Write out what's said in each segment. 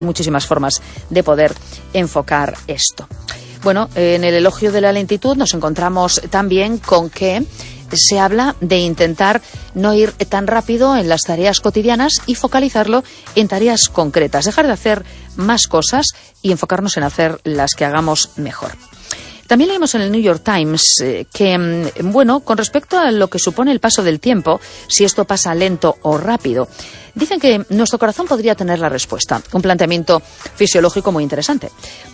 Muchísimas formas de poder enfocar esto. Bueno, en el elogio de la lentitud nos encontramos también con que se habla de intentar no ir tan rápido en las tareas cotidianas y focalizarlo en tareas concretas, dejar de hacer más cosas y enfocarnos en hacer las que hagamos mejor. También leemos en el New York Times que, con respecto a lo que supone el paso del tiempo, si esto pasa lento o rápido, dicen que nuestro corazón podría tener la respuesta. Un planteamiento fisiológico muy interesante.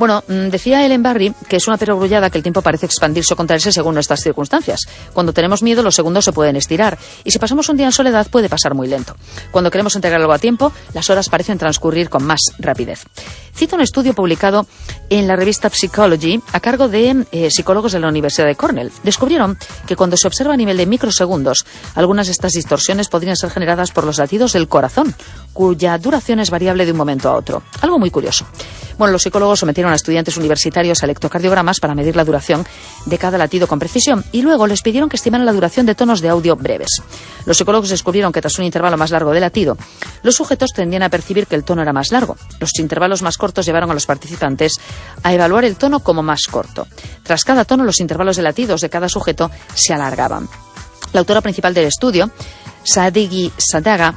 Decía Ellen Barry que es una perogrullada que el tiempo parece expandirse o contraerse según nuestras circunstancias. Cuando tenemos miedo, los segundos se pueden estirar. Y si pasamos un día en soledad, puede pasar muy lento. Cuando queremos entregar algo a tiempo, las horas parecen transcurrir con más rapidez. Cito un estudio publicado en la revista Psychology a cargo de psicólogos de la Universidad de Cornell. Descubrieron que cuando se observa a nivel de microsegundos, algunas de estas distorsiones podrían ser generadas por los latidos del corazón, cuya duración es variable de un momento a otro. Algo muy curioso. Los psicólogos sometieron a estudiantes universitarios a electrocardiogramas para medir la duración de cada latido con precisión y luego les pidieron que estimaran la duración de tonos de audio breves. Los psicólogos descubrieron que tras un intervalo más largo de latido, los sujetos tendían a percibir que el tono era más largo. Los intervalos más cortos llevaron a los participantes a evaluar el tono como más corto. Tras cada tono, los intervalos de latidos de cada sujeto se alargaban. La autora principal del estudio, Sadeghi Sadaga,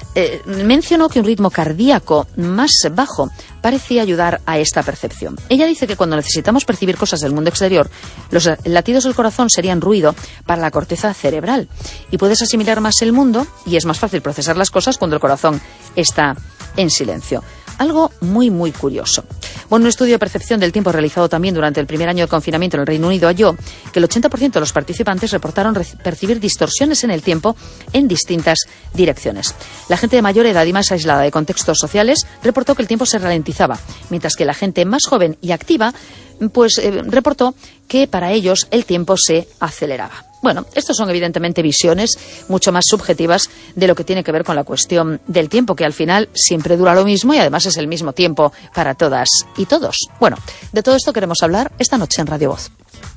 mencionó que un ritmo cardíaco más bajo parecía ayudar a esta percepción. Ella dice que cuando necesitamos percibir cosas del mundo exterior, los latidos del corazón serían ruido para la corteza cerebral y puedes asimilar más el mundo y es más fácil procesar las cosas cuando el corazón está en silencio. Algo muy, muy curioso. Un estudio de percepción del tiempo realizado también durante el primer año de confinamiento en el Reino Unido halló que el 80% de los participantes reportaron percibir distorsiones en el tiempo en distintas direcciones. La gente de mayor edad y más aislada de contextos sociales reportó que el tiempo se ralentizaba, mientras que la gente más joven y activa reportó que para ellos el tiempo se aceleraba. Estos son evidentemente visiones mucho más subjetivas de lo que tiene que ver con la cuestión del tiempo, que al final siempre dura lo mismo y además es el mismo tiempo para todas y todos. De todo esto queremos hablar esta noche en Radio Voz.